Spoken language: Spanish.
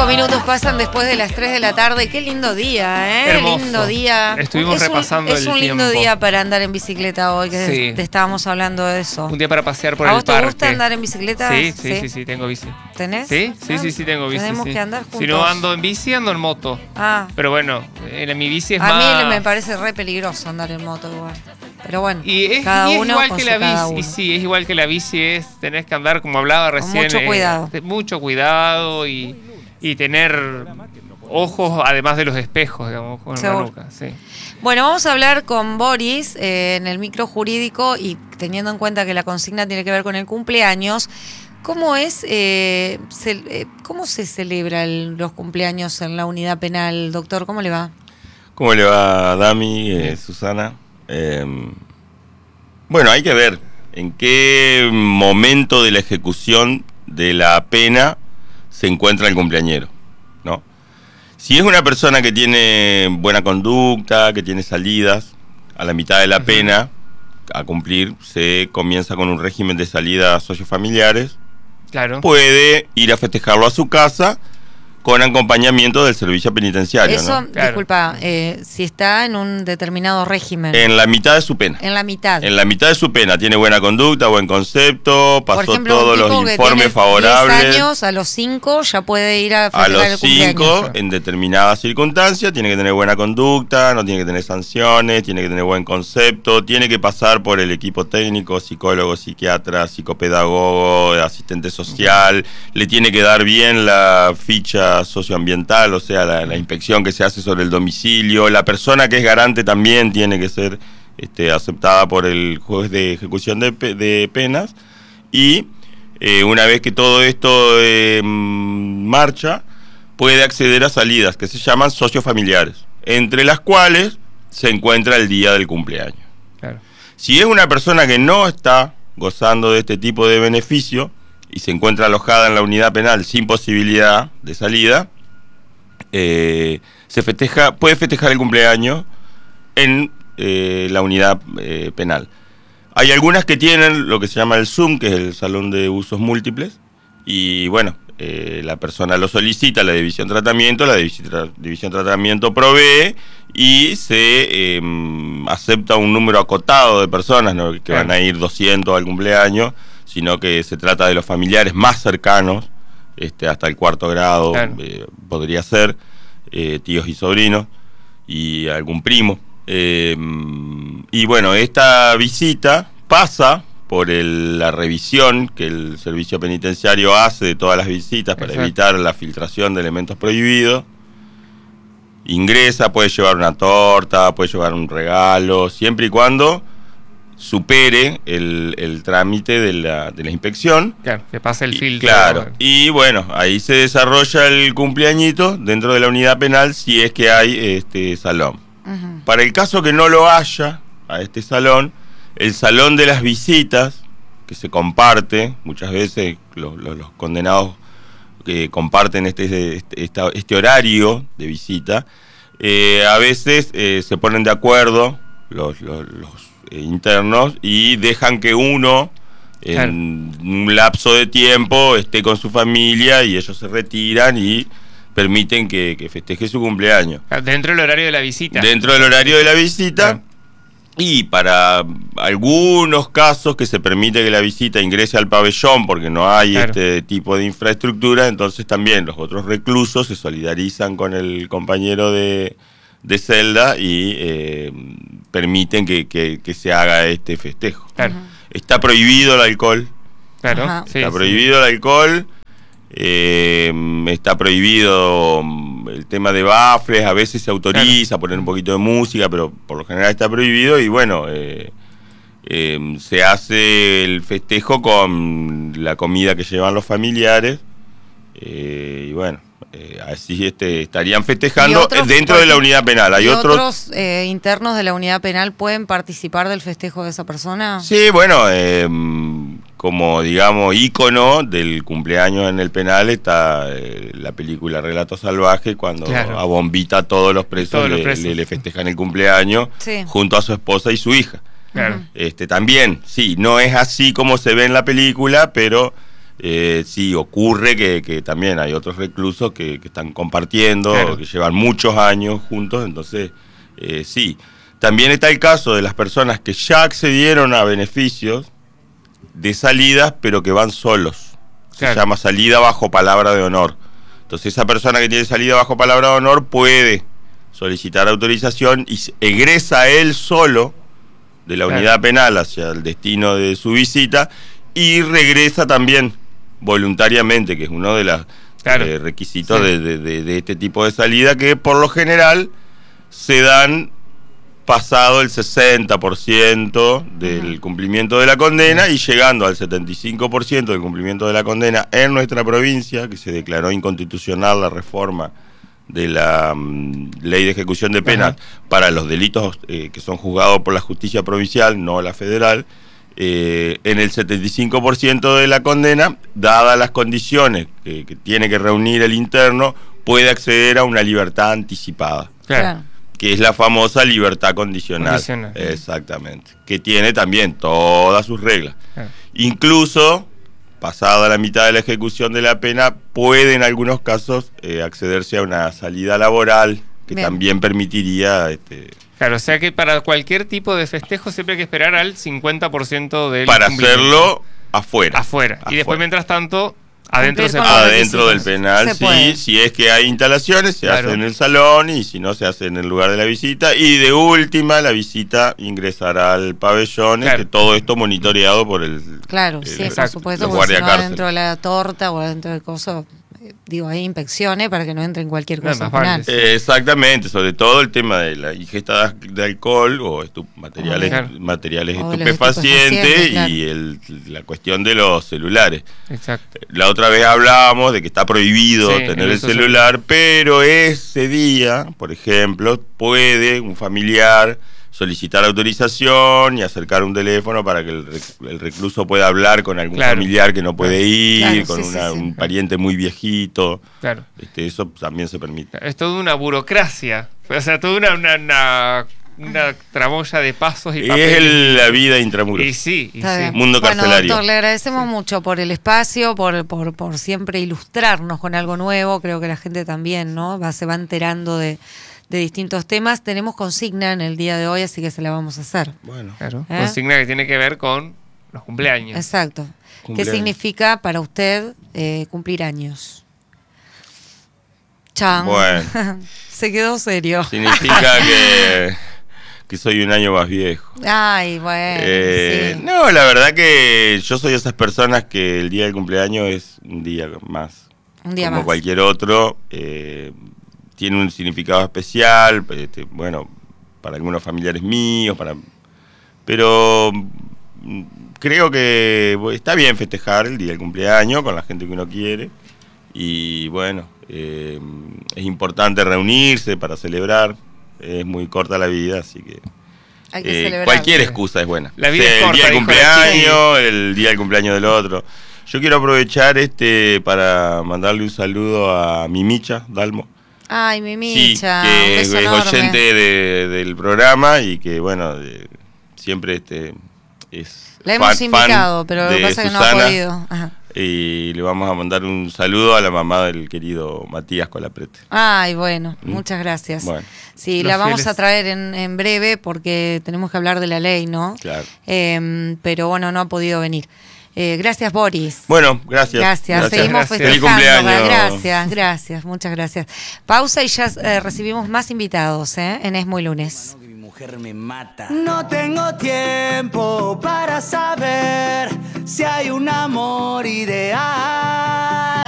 5 minutos pasan después de las 3 de la tarde. Qué lindo día, ¿eh? Hermoso. Lindo día. Estuvimos repasando el tiempo. Es un lindo día para andar en bicicleta hoy, que Sí. te estábamos hablando de eso. Un día para pasear por ¿A el vos te parque. gusta andar en bicicleta? Sí, tengo bici. ¿Tenés? Sí, Ah, tengo bici. Tenemos sí. que andar juntos. Si no ando en bici, ando en moto. Ah, Pero bueno, mi bici es a más... mí me parece re peligroso andar en moto igual. Pero bueno, Y es cada uno igual con que su la cada bici, uno. sí, es igual que la bici, tenés que andar, como hablaba recién. mucho cuidado. Mucho cuidado y tener ojos además de los espejos, digamos, con la Seguro. nuca, sí. Bueno, vamos a hablar con Boris en el micro jurídico y teniendo en cuenta que la consigna tiene que ver con el cumpleaños. ¿Cómo es, cómo se celebran los cumpleaños en la unidad penal, doctor? ¿Cómo le va? ¿Cómo le va, Dami, Susana? Bueno, hay que ver en qué momento de la ejecución de la pena se encuentra el cumpleañero, ¿no? Si es una persona que tiene buena conducta, que tiene salidas, a la mitad de la pena a cumplir, se comienza con un régimen de salidas sociofamiliares. Claro. Puede ir a festejarlo a su casa con acompañamiento del servicio penitenciario, Eso, ¿no? Claro. disculpa, si está en un determinado régimen. En la mitad de su pena. En la mitad. En la mitad de su pena, tiene buena conducta, buen concepto, pasó Por ejemplo, todos un tipo los que informes tiene favorables. 10 años, a los 5 ya puede ir a A festejar el los cumpleaños. 5, en determinadas circunstancias, tiene que tener buena conducta, no tiene que tener sanciones, tiene que tener buen concepto, tiene que pasar por el equipo técnico, psicólogo, psiquiatra, psicopedagogo, asistente social, le tiene que dar bien la ficha socioambiental, o sea, la inspección que se hace sobre el domicilio. La persona que es garante también tiene que ser aceptada por el juez de ejecución de penas. Y una vez que todo esto marcha, puede acceder a salidas que se llaman sociofamiliares, entre las cuales se encuentra el día del cumpleaños. Claro. Si es una persona que no está gozando de este tipo de beneficio y se encuentra alojada en la unidad penal sin posibilidad de salida, puede festejar el cumpleaños en la unidad penal. Hay algunas que tienen lo que se llama el SUM, que es el Salón de Usos Múltiples, y bueno, la persona lo solicita, la División Tratamiento, la División Tratamiento provee y se acepta un número acotado de personas, no que van a ir 200 al cumpleaños, sino que se trata de los familiares más cercanos, hasta el 4º grado, claro. Podría ser, tíos y sobrinos, y algún primo. Y bueno, esta visita pasa por la revisión que el servicio penitenciario hace de todas las visitas para evitar la filtración de elementos prohibidos. Ingresa, puede llevar una torta, puede llevar un regalo, siempre y cuando supere el trámite de la inspección. Claro, que pase el filtro. Claro, y bueno, ahí se desarrolla el cumpleañito dentro de la unidad penal si es que hay este salón. Para el caso que no lo haya a este salón, el salón de las visitas, que se comparte, muchas veces los condenados que comparten este horario de visita, a veces se ponen de acuerdo los internos y dejan que uno en un lapso de tiempo esté con su familia y ellos se retiran y permiten que festeje su cumpleaños. Dentro del horario de la visita. Dentro del horario de la visita. Y para algunos casos que se permite que la visita ingrese al pabellón porque no hay este tipo de infraestructura, entonces también los otros reclusos se solidarizan con el compañero de celda y permiten que se haga este festejo. Claro. Está prohibido el alcohol. Claro. Ajá. Está prohibido el alcohol. Está prohibido el tema de bafles, a veces se autoriza poner un poquito de música, pero por lo general está prohibido y bueno, se hace el festejo con la comida que llevan los familiares y bueno, así estarían festejando dentro de la unidad penal. ¿Hay otros internos de la unidad penal pueden participar del festejo de esa persona? Sí, bueno, como digamos ícono del cumpleaños en el penal está la película Relato Salvaje, cuando a Bombita todos los presos le festejan el cumpleaños junto a su esposa y su hija. Claro. También, sí, no es así como se ve en la película, pero Sí, ocurre que también hay otros reclusos que están compartiendo, Claro. que llevan muchos años juntos, entonces sí. También está el caso de las personas que ya accedieron a beneficios de salidas, pero que van solos. Claro. Se llama salida bajo palabra de honor. Entonces esa persona que tiene salida bajo palabra de honor puede solicitar autorización y egresa él solo de la unidad penal hacia el destino de su visita y regresa también voluntariamente, que es uno de los requisitos de este tipo de salida, que por lo general se dan pasado el 60% del cumplimiento de la condena y llegando al 75% del cumplimiento de la condena en nuestra provincia, que se declaró inconstitucional la reforma de la ley de ejecución de penas para los delitos que son juzgados por la justicia provincial, no la federal, en el 75% de la condena, dadas las condiciones que tiene que reunir el interno, puede acceder a una libertad anticipada. Claro. Que es la famosa libertad condicional. Exactamente. Que tiene también todas sus reglas. Incluso, pasada la mitad de la ejecución de la pena, puede en algunos casos accederse a una salida laboral que también permitiría... Claro, o sea que para cualquier tipo de festejo siempre hay que esperar al 50% del para hacerlo afuera. Y después, mientras tanto... Adentro del penal, sí, si es que hay instalaciones, se hace en el salón, y si no, se hace en el lugar de la visita, y de última, la visita ingresará al pabellón, que todo esto monitoreado por el sí, por supuesto, porque si no adentro de la torta o adentro del coso, hay inspecciones para que no entren cualquier cosa penal. Exactamente, sobre todo el tema de la ingesta de alcohol o materiales estupefacientes y la cuestión de los celulares. Exacto. La otra vez hablábamos de que está prohibido tener el celular, pero ese día, por ejemplo, puede un familiar solicitar autorización y acercar un teléfono para que el recluso pueda hablar con algún familiar que no puede ir, con un pariente muy viejito. Claro. Eso también se permite. Es toda una burocracia, o sea, toda una tramoya de pasos y papeles. Es la vida intramuros. Y sí. Mundo carcelario. Doctor, le agradecemos mucho por el espacio, por siempre ilustrarnos con algo nuevo. Creo que la gente también, ¿no? Se va enterando de distintos temas. Tenemos consigna en el día de hoy, así que se la vamos a hacer. Bueno, consigna que tiene que ver con los cumpleaños. Exacto. ¿Qué significa para usted cumplir años? Chan. Bueno. Se quedó serio. Significa que soy un año más viejo. Ay, bueno. No, la verdad que yo soy de esas personas que el día del cumpleaños es un día más. Un día como más. Cualquier otro. Tiene un significado especial, para algunos familiares míos, pero creo que está bien festejar el día del cumpleaños con la gente que uno quiere, y bueno, es importante reunirse para celebrar. Es muy corta la vida, así que hay que celebrar. Cualquier excusa es buena. La vida es corta, el día del cumpleaños, el día del cumpleaños del otro. Yo quiero aprovechar para mandarle un saludo a mi Micha Dalmo. Ay, mi Micha, que es oyente del programa y que, bueno, siempre es la hemos invitado, pero lo que pasa es que no ha podido. Ajá. Y le vamos a mandar un saludo a la mamá del querido Matías Colaprete. Ay, bueno, muchas gracias. Bueno, sí, la vamos a traer en breve porque tenemos que hablar de la ley, ¿no? Claro. Pero bueno, no ha podido venir. Gracias, Boris. Bueno, gracias. Seguimos festejando. Feliz cumpleaños. Gracias, muchas gracias. Pausa y ya recibimos más invitados en Es Muy Lunes. Mi mujer me mata. No tengo tiempo para saber si hay un amor ideal.